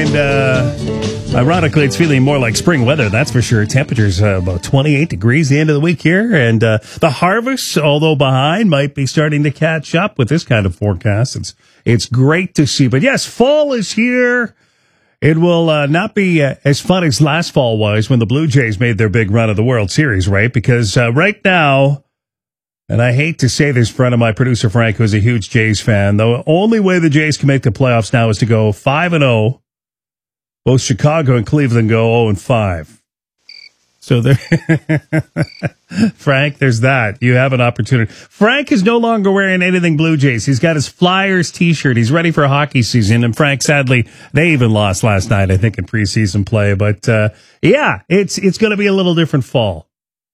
and ironically, it's feeling more like spring weather, that's for sure. Temperatures about 28 degrees the end of the week here, and the harvest, although behind, might be starting to catch up with this kind of forecast. It's great to see. But yes, fall is here. It will not be as fun as last fall was when the Blue Jays made their big run of the World Series, right? Because right now, and I hate to say this in front of my producer, Frank, who's a huge Jays fan, the only way the Jays can make the playoffs now is to go 5-0. Both Chicago and Cleveland go 0-5. So there, Frank, there's that. You have an opportunity. Frank is no longer wearing anything Blue Jays. He's got his Flyers t-shirt. He's ready for hockey season. And Frank, sadly, they even lost last night, I think, in preseason play. But yeah, it's going to be a little different fall.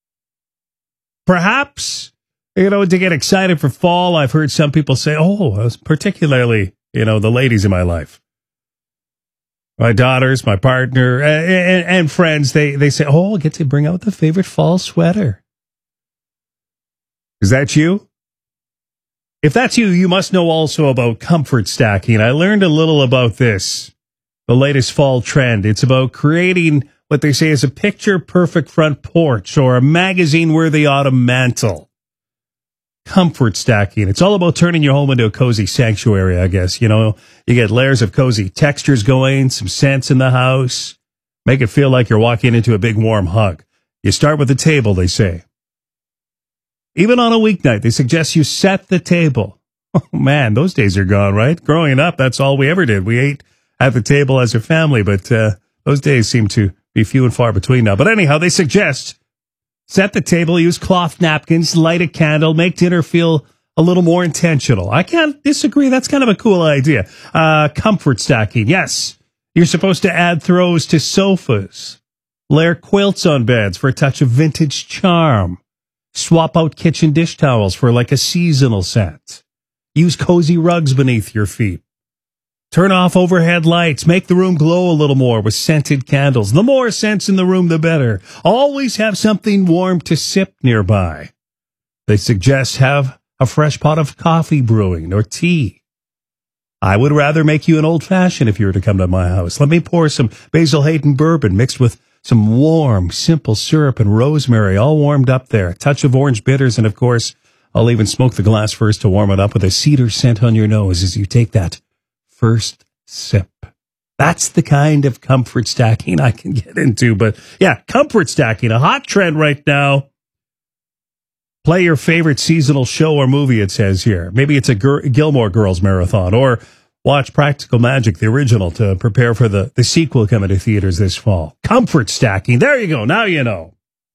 Perhaps, to get excited for fall, I've heard some people say, particularly, the ladies in my life. My daughters, my partner, and friends, they say, I get to bring out the favorite fall sweater. Is that you? If that's you, you must know also about comfort stacking. I learned a little about this, the latest fall trend. It's about creating what they say is a picture-perfect front porch or a magazine-worthy autumn mantle. Comfort stacking. It's all about turning your home into a cozy sanctuary, I guess. You get layers of cozy textures going, some scents in the house. Make it feel like you're walking into a big warm hug. You start with the table, they say. Even on a weeknight, they suggest you set the table. Oh, man, those days are gone, right? Growing up, that's all we ever did. We ate at the table as a family, but those days seem to be few and far between now. But anyhow, they suggest set the table, use cloth napkins, light a candle, make dinner feel a little more intentional. I can't disagree. That's kind of a cool idea. Comfort stacking. Yes, you're supposed to add throws to sofas. Layer quilts on beds for a touch of vintage charm. Swap out kitchen dish towels for like a seasonal scent. Use cozy rugs beneath your feet. Turn off overhead lights. Make the room glow a little more with scented candles. The more scents in the room, the better. Always have something warm to sip nearby. They suggest have a fresh pot of coffee brewing or tea. I would rather make you an old-fashioned if you were to come to my house. Let me pour some Basil Hayden bourbon mixed with some warm, simple syrup and rosemary, all warmed up there. A touch of orange bitters, and of course, I'll even smoke the glass first to warm it up with a cedar scent on your nose as you take that first sip. That's the kind of comfort stacking I can get into. But yeah, comfort stacking, a hot trend right now. Play your favorite seasonal show or movie, it says here. Maybe it's a Gilmore Girls marathon, or watch Practical Magic, the original, to prepare for the sequel coming to theaters this fall. Comfort stacking. There you go. Now you know.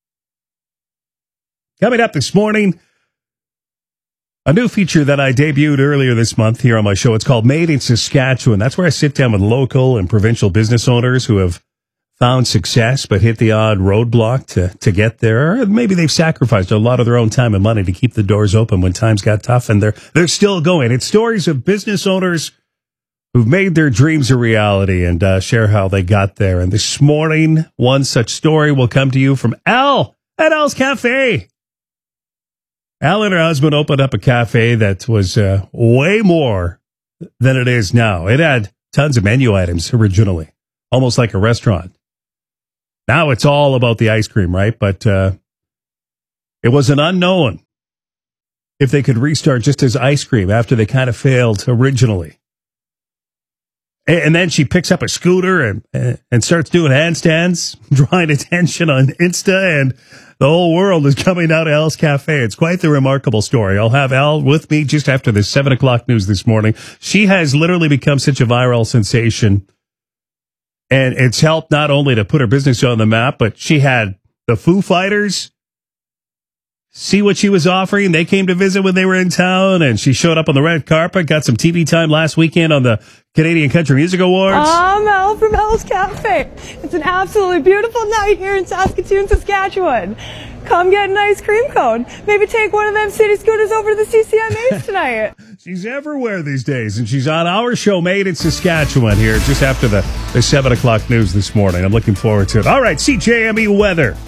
Coming up this morning, a new feature that I debuted earlier this month here on my show. It's called Made in Saskatchewan. That's where I sit down with local and provincial business owners who have found success but hit the odd roadblock to get there. Or maybe they've sacrificed a lot of their own time and money to keep the doors open when times got tough, and they're still going. It's stories of business owners who've made their dreams a reality and share how they got there. And this morning, one such story will come to you from Al at Al's Cafe. Al and her husband opened up a cafe that was way more than it is now. It had tons of menu items originally, almost like a restaurant. Now it's all about the ice cream, right? But it was an unknown if they could restart just as ice cream after they kind of failed originally. And then she picks up a scooter and starts doing handstands, drawing attention on Insta, and the whole world is coming out of Al's Cafe. It's quite the remarkable story. I'll have Al with me just after the 7 o'clock news this morning. She has literally become such a viral sensation, and it's helped not only to put her business on the map, but she had the Foo Fighters see what she was offering. They came to visit when they were in town, and she showed up on the red carpet, got some TV time last weekend on the Canadian Country Music Awards. I'm Al from Al's Cafe. It's an absolutely beautiful night here in Saskatoon, Saskatchewan. Come get an ice cream cone. Maybe take one of them city scooters over to the CCMAs tonight. She's everywhere these days, and she's on our show, Made in Saskatchewan, here just after the 7 o'clock news this morning. I'm looking forward to it. All right, CJME weather.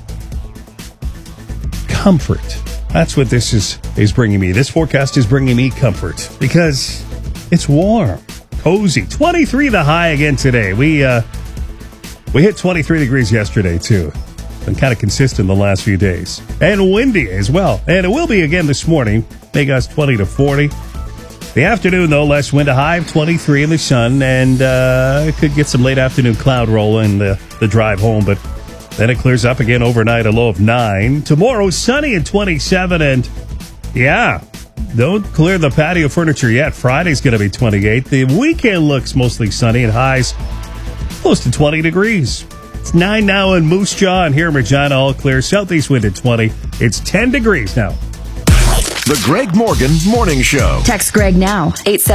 Comfort. That's what this is bringing me. This forecast is bringing me comfort because it's warm. cozy. 23 the high again today. We hit 23 degrees yesterday, too. Been kind of consistent the last few days. And windy as well. And it will be again this morning. May gust 20 to 40. The afternoon, though, less wind, a high of 23 in the sun. And could get some late afternoon cloud roll in the drive home. But then it clears up again overnight, a low of 9. Tomorrow, sunny at 27. And yeah, don't clear the patio furniture yet. Friday's going to be 28. The weekend looks mostly sunny and highs close to 20 degrees. It's 9 now in Moose Jaw, and here in Regina, all clear. Southeast wind at 20. It's 10 degrees now. The Greg Morgan Morning Show. Text Greg now,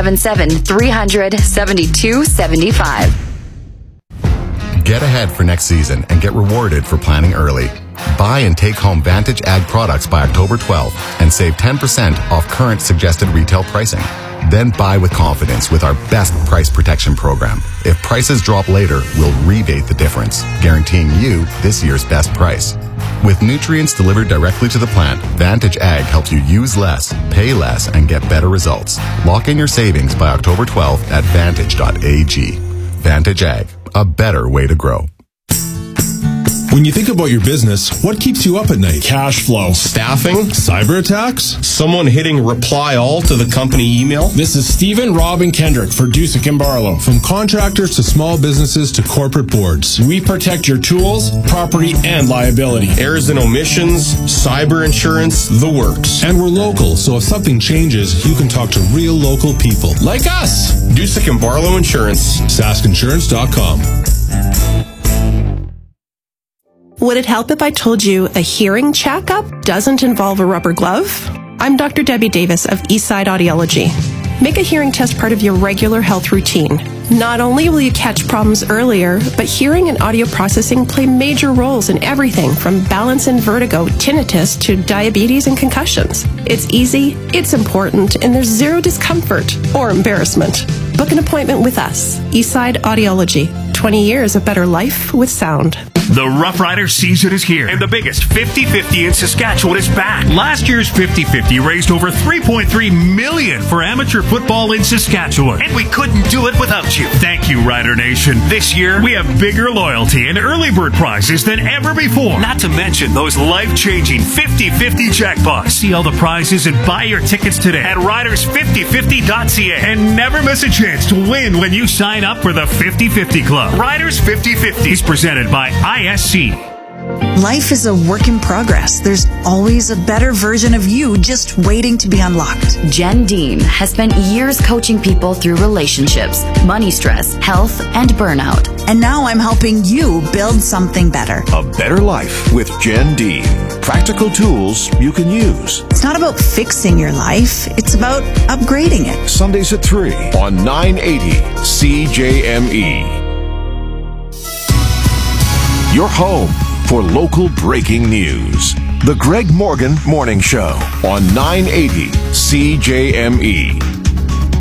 877-300-7275. Get ahead for next season and get rewarded for planning early. Buy and take home Vantage Ag products by October 12th and save 10% off current suggested retail pricing. Then buy with confidence with our best price protection program. If prices drop later, we'll rebate the difference, guaranteeing you this year's best price. With nutrients delivered directly to the plant, Vantage Ag helps you use less, pay less, and get better results. Lock in your savings by October 12th at vantage.ag. Vantage Ag, a better way to grow. When you think about your business, what keeps you up at night? Cash flow. Staffing? Cyber attacks? Someone hitting reply all to the company email? This is Stephen, Rob, and Kendrick for Dusick & Barlow. From contractors to small businesses to corporate boards, We protect your tools, property, and liability. Errors and omissions, cyber insurance, the works. and we're local, so if something changes, you can talk to real local people. Like us. Dusick & Barlow Insurance. SaskInsurance.com. Would it help if I told you a hearing checkup doesn't involve a rubber glove? I'm Dr. Debbie Davis of Eastside Audiology. Make a hearing test part of your regular health routine. Not only will you catch problems earlier, but hearing and audio processing play major roles in everything from balance and vertigo, tinnitus, to diabetes and concussions. It's easy, it's important, and there's zero discomfort or embarrassment. Book an appointment with us, Eastside Audiology. 20 years of better life with sound. The Rough Rider season is here, and the biggest 50-50 in Saskatchewan is back. Last year's 50-50 raised over $3.3 million for amateur football in Saskatchewan, and we couldn't do it without you. Thank you, Rider Nation. This year, we have bigger loyalty and early bird prizes than ever before. Not to mention those life-changing 50-50 jackpots. See all the prizes and buy your tickets today at riders5050.ca, and never miss a chance to win when you sign up for the 50-50 Club. Riders 50-50 is presented by ISC. Life is a work in progress. There's always a better version of you just waiting to be unlocked. Jen Dean has spent years coaching people through relationships, money stress, health, and burnout. And now I'm helping you build something better. A better life with Jen Dean. Practical tools you can use. It's not about fixing your life. It's about upgrading it. Sundays at 3 on 980 CJME. Your home for local breaking news. The Greg Morgan Morning Show on 980 CJME.